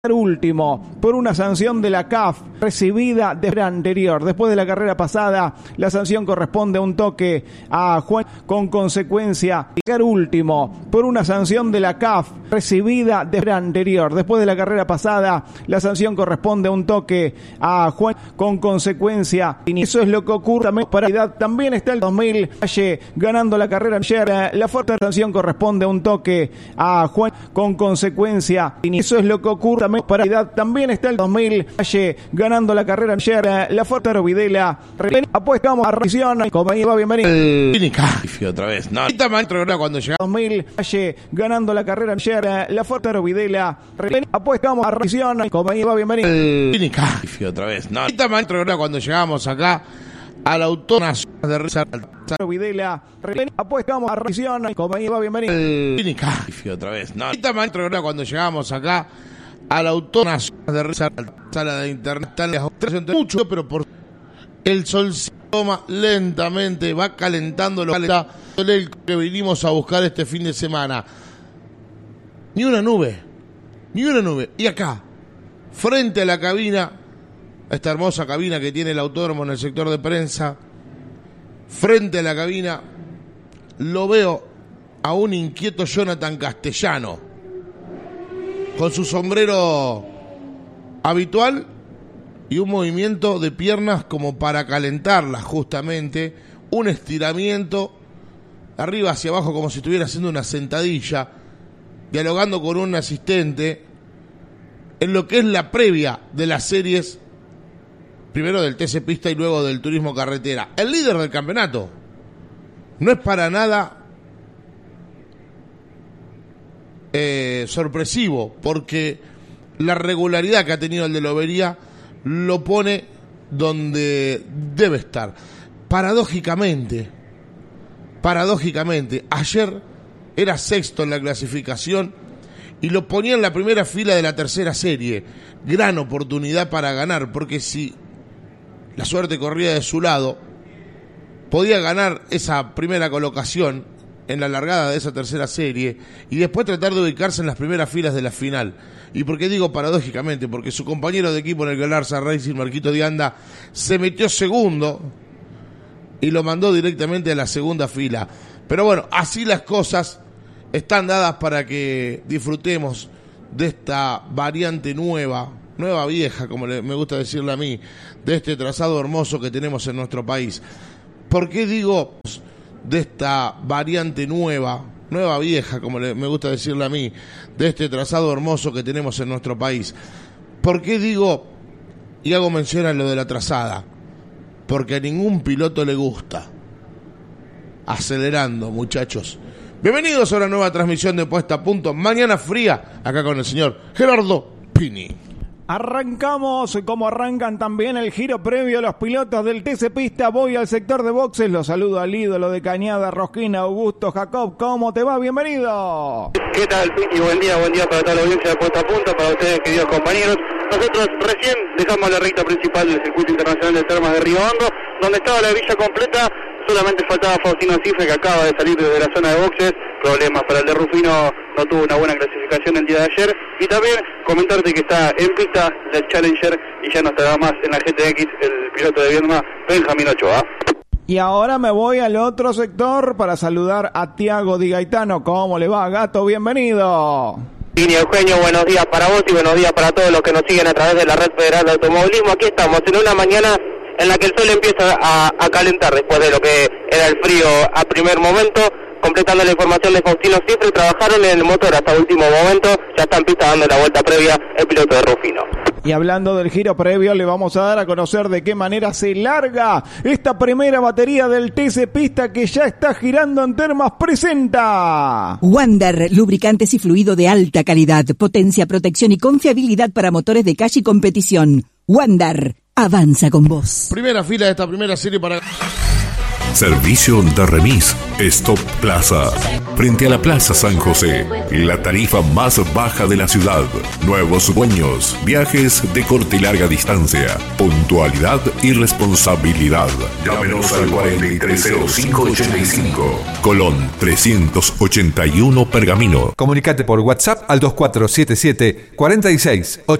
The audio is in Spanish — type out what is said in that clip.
Último, por una sanción de la CAF recibida de anterior. Después de la carrera pasada, la sanción corresponde a un toque a Juan con consecuencia. Último, por una sanción de la CAF recibida de anterior. Después de la carrera pasada, la sanción corresponde a un toque a Juan con consecuencia. Y eso es lo que ocurre para edad. También está el 2000 ganando la carrera ayer. La fuerte sanción corresponde a un toque a Juan con consecuencia. Y eso es lo que ocurre para edad. También está el 2000 ganando la carrera ayer. La fuerte Rovidela apuestamos a revisión. Como iba, bienvenido. Otra vez. No, cuando llega 2000 ganando la carrera ayer. La fuerte Rovidela apuestamos a revisión. Como iba, bienvenido. Otra vez. No, cuando llegamos acá a la autónoma de Rovidela apuestamos a revisión. Como iba, bienvenido. Otra vez. No, cuando llegamos acá a la autónoma de sala de internet mucho, pero por el sol se toma lentamente, va calentando lo que vinimos a buscar este fin de semana. Ni una nube. Y acá, frente a la cabina, esta hermosa cabina que tiene el autódromo en el sector de prensa, frente a la cabina, lo veo a un inquieto Jonathan Castellano, con su sombrero habitual y un movimiento de piernas como para calentarlas justamente, un estiramiento arriba hacia abajo como si estuviera haciendo una sentadilla, dialogando con un asistente en lo que es la previa de las series, primero del TC Pista y luego del Turismo Carretera. El líder del campeonato no es para nada sorpresivo, porque la regularidad que ha tenido el de Lobería lo pone donde debe estar. Paradójicamente, ayer era sexto en la clasificación y lo ponía en la primera fila de la tercera serie. Gran oportunidad para ganar, porque si la suerte corría de su lado, podía ganar esa primera colocación en la largada de esa tercera serie y después tratar de ubicarse en las primeras filas de la final. ¿Y por qué digo paradójicamente? Porque su compañero de equipo en el Galarza Racing, Marquito Dianda, se metió segundo y lo mandó directamente a la segunda fila. Pero bueno, así las cosas están dadas para que disfrutemos de esta variante nueva vieja, como me gusta decirle a mí, de este trazado hermoso que tenemos en nuestro país. ¿Por qué digo de esta variante nueva vieja, como me gusta decirle a mí, de este trazado hermoso que tenemos en nuestro país? ¿Por qué digo y hago mención a lo de la trazada? Porque a ningún piloto le gusta. Acelerando, muchachos. Bienvenidos a una nueva transmisión de Puesta a Punto, mañana fría, acá con el señor Gerardo Pini. Arrancamos como arrancan también el giro previo a los pilotos del TC Pista. Voy al sector de boxes, los saludo al ídolo de Cañada, Rosquín, Augusto Jacob. ¿Cómo te va? Bienvenido. ¿Qué tal, Pini? Buen día para toda la audiencia de Puesta a Punto, para ustedes, queridos compañeros. Nosotros recién dejamos la recta principal del circuito internacional de Termas de Río Hondo, donde estaba la grilla completa. Solamente faltaba Faustino Cifre, que acaba de salir desde la zona de boxes. Problemas para el de Rufino, no tuvo una buena clasificación el día de ayer. Y también comentarte que está en pista del Challenger y ya no estará más en la GTX el piloto de Viedma, Benjamín Ochoa. Y ahora me voy al otro sector para saludar a Tiago Di Gaetano. ¿Cómo le va, Gato? Bienvenido. Pini, Eugenio, buenos días para vos y buenos días para todos los que nos siguen a través de la Red Federal de Automovilismo. Aquí estamos en una mañana en la que el sol empieza a calentar después de lo que era el frío a primer momento. Completando la información de Faustino Cifre, trabajaron en el motor hasta el último momento, ya está en pista dando la vuelta previa el piloto de Rufino. Y hablando del giro previo, le vamos a dar a conocer de qué manera se larga esta primera batería del TC Pista que ya está girando en Termas. Presenta Wander, lubricantes y fluido de alta calidad, potencia, protección y confiabilidad para motores de calle y competición. Wander, avanza con vos. Primera fila de esta primera serie para Servicio de remis Stop Plaza. Frente a la Plaza San José, la tarifa más baja de la ciudad. Nuevos dueños, viajes de corta y larga distancia, puntualidad y responsabilidad. Llámenos al 430585, Colón 381 Pergamino. Comunicate por WhatsApp al 2477 46